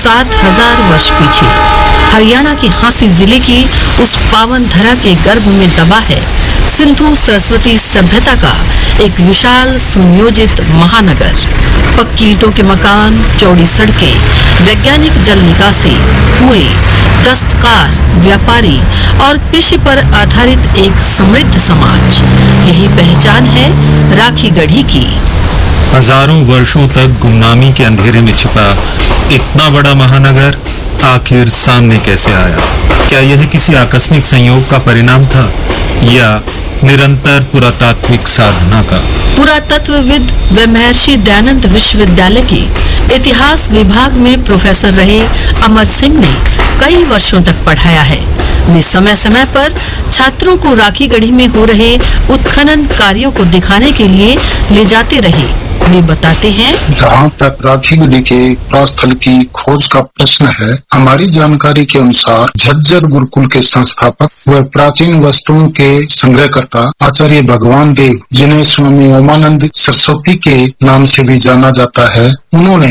7000 वर्ष पीछे हरियाणा के हांसी जिले की उस पावन धरा के गर्भ में दबा है सिंधु सरस्वती सभ्यता का एक विशाल सुनियोजित महानगर। पक्की ईंटों के मकान, चौड़ी सड़कें, वैज्ञानिक जल निकासी, कुएं, दस्तकार, व्यापारी और कृषि पर आधारित एक समृद्ध समाज, यही पहचान है राखीगढ़ी की। हजारों वर्षों तक गुमनामी के अंधेरे में छिपा इतना बड़ा महानगर आखिर सामने कैसे आया? क्या यह किसी आकस्मिक संयोग का परिणाम था या निरंतर पुरातात्विक साधना का? पुरातत्वविद व महर्षि दयानंद विश्वविद्यालय के इतिहास विभाग में प्रोफेसर रहे अमर सिंह ने कई वर्षों तक पढ़ाया है। वे समय समय पर छात्रों को राखीगढ़ी में हो रहे उत्खनन कार्यों को दिखाने के लिए ले जाते रहे। वे बताते हैं, जहाँ तक राखीगढ़ी के प्रस्थल की खोज का प्रश्न है, हमारी जानकारी के अनुसार झज्जर गुरुकुल के संस्थापक व प्राचीन वस्तुओं के संग्रहकर्ता आचार्य भगवान देव, जिन्हें स्वामी ओमानंद सरस्वती के नाम से भी जाना जाता है, उन्होंने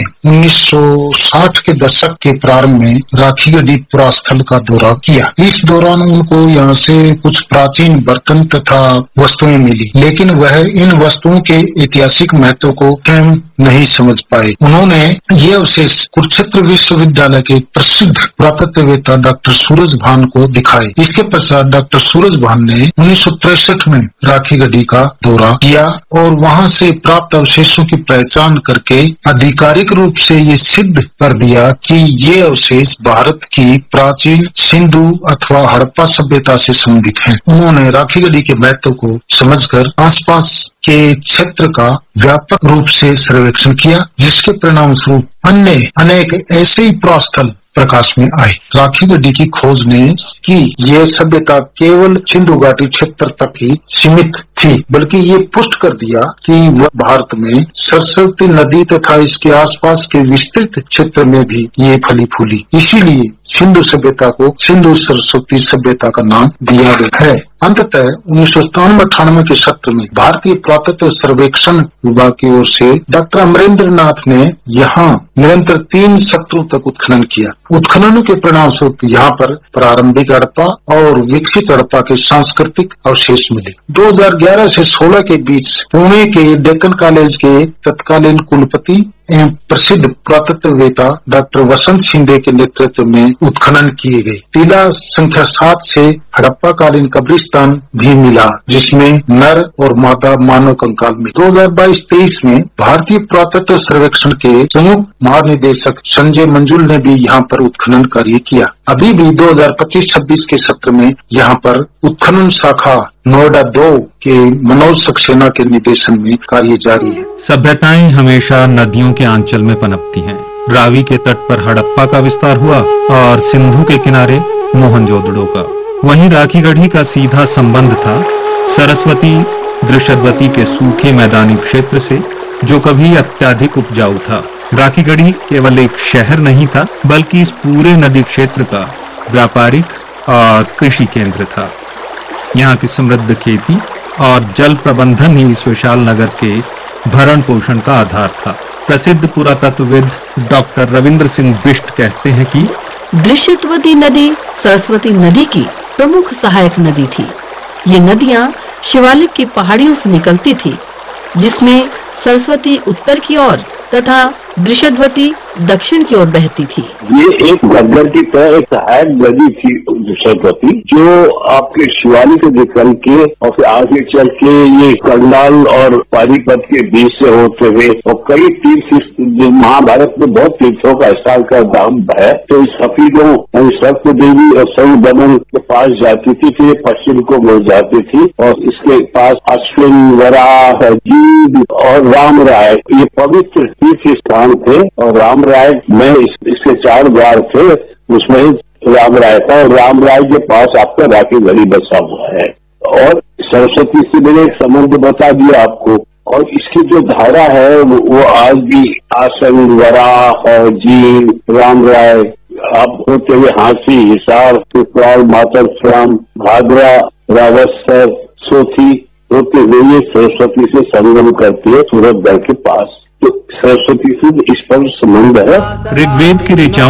1960 के दशक के प्रारंभ में राखीगढ़ी पुरास्थल का दौरा किया। इस दौरान उनको यहाँ से कुछ प्राचीन बर्तन तथा वस्तुएं मिली, लेकिन वह इन वस्तुओं के ऐतिहासिक महत्व को स्वयं नहीं समझ पाए। उन्होंने ये अवशेष कुरुक्षेत्र विश्वविद्यालय के प्रसिद्ध पुरातत्ववेत्ता डॉक्टर सूरजभान को दिखाए। इसके पश्चात डॉक्टर सूरजभान ने 1963 में राखीगढ़ी का दौरा किया और वहां से प्राप्त अवशेषों की पहचान करके आधिकारिक रूप से ये सिद्ध कर दिया कि ये अवशेष भारत की प्राचीन सिंधु अथवा हड़प्पा सभ्यता से संबंधित हैं। उन्होंने राखीगढ़ी के महत्व को समझकर आसपास के क्षेत्र का व्यापक रूप से सर्वेक्षण किया, जिसके परिणाम स्वरूप अन्य अनेक ऐसे ही पुरास्थल प्रकाश में आए। राखीगढ़ी की खोज ने कि यह सभ्यता केवल सिंधु घाटी क्षेत्र तक ही सीमित थी, बल्कि ये पुष्ट कर दिया कि वह भारत में सरस्वती नदी तथा इसके आसपास के विस्तृत क्षेत्र में भी ये फली फूली। इसीलिए सिंधु सभ्यता को सिंधु सरस्वती सभ्यता का नाम दिया गया है। अंततः 1997-98 के सत्र में भारतीय पुरातत्व सर्वेक्षण विभाग की ओर से डॉक्टर अमरेंद्र नाथ ने यहाँ निरंतर 3 सत्रों तक उत्खनन किया। उत्खननों के परिणाम स्वरूप यहाँ पर प्रारंभिक हड़प्पा और विकसित हड़प्पा के सांस्कृतिक अवशेष मिले। 2011 से 16 के बीच पुणे के डेक्कन कॉलेज के तत्कालीन कुलपति एवं प्रसिद्ध पुरातत्ववेत्ता डॉक्टर वसंत शिंदे के नेतृत्व में उत्खनन किए गए। टीला संख्या 7 से हड़प्पा कालीन कब्रिस्तान भी मिला, जिसमें नर और मादा मानव कंकाल में। 2022-23 में भारतीय पुरातत्व सर्वेक्षण के संयुक्त महानिदेशक संजय मंजुल ने भी यहाँ पर उत्खनन कार्य किया। अभी भी 2025-26 के सत्र में यहाँ पर उत्खनन शाखा नोएडा 2 के मनोज सक्सेना के निर्देशन में कार्य जारी है। सभ्यताएं हमेशा नदियों के आंचल में पनपती हैं। रावी के तट पर हड़प्पा का विस्तार हुआ और सिंधु के किनारे मोहनजोदड़ो का। वहीं राखीगढ़ी का सीधा संबंध था सरस्वती दृशद्वती के सूखे मैदानी क्षेत्र से, जो कभी अत्यधिक उपजाऊ था। राखीगढ़ी केवल एक शहर नहीं था, बल्कि इस पूरे नदी क्षेत्र का व्यापारिक और कृषि केंद्र था। यहाँ की समृद्ध खेती और जल प्रबंधन ही इस विशाल नगर के भरण पोषण का आधार था। प्रसिद्ध पुरातत्वविद डॉक्टर रविंद्र सिंह बिष्ट कहते हैं कि दृशद्वती नदी सरस्वती नदी की प्रमुख सहायक नदी थी। ये नदियाँ शिवालिक की पहाड़ियों से निकलती थी, जिसमें सरस्वती उत्तर की ओर तथा दृशद्वती दक्षिण की ओर बहती थी। ये एक घग्गर की तरह एक सहायक नदी थी दृशद्वती, जो आपके शिवालिक से निकल के और फिर आगे चल के ये करनाल और पानीपत के बीच से होते हुए और कई तीर्थ, महाभारत में बहुत तीर्थों का स्थल का नाम है, तो इस हफीजों सर्प देवी और सर्व बमन के पास जाती थी, फिर पश्चिम को मुड़ जाती थी और इसके पास अश्विन, वराह, जीव और राम राय ये पवित्र तीर्थ स्थान थे। और राम राय में इसके 4 द्वार थे, उसमें राम राय था और राम राय के पास आपका राखीगढ़ी बसा हुआ है। और सरस्वती से मैंने एक संबंध बता दिया आपको, और इसकी जो धारा है वो आज भी आसन, वराह, जीव, राम राय आप होते हुए हांसी, हिसार, पिपराल, मातरश्याम, घाघरा, रावस्तर, सोथी होते हुए ये सरस्वती से संगम करती है सूरतगढ़ के पास। तो सरस्वती से इस पर संबंध है। ऋग्वेद की ऋचाओं